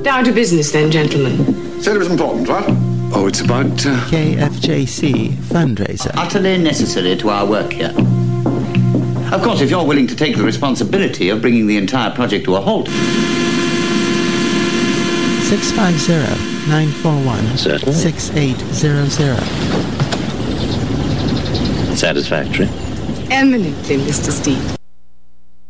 Down to business then, gentlemen. Said it was important, what? Oh, it's about... KFJC fundraiser. Utterly necessary to our work here. Of course, if you're willing to take the responsibility of bringing the entire project to a halt... 650-941-6800. Satisfactory. Eminently, Mr. Steed.